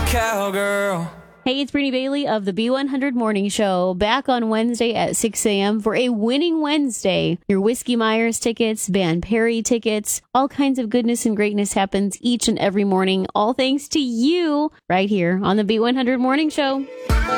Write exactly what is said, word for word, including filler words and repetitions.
cowgirl. Hey, it's Brittany Bailey of the B one hundred Morning Show, back on Wednesday at six a.m. for a winning Wednesday. Your Whiskey Myers tickets, Van Perry tickets, all kinds of goodness and greatness happens each and every morning, all thanks to you right here on the B one hundred Morning Show.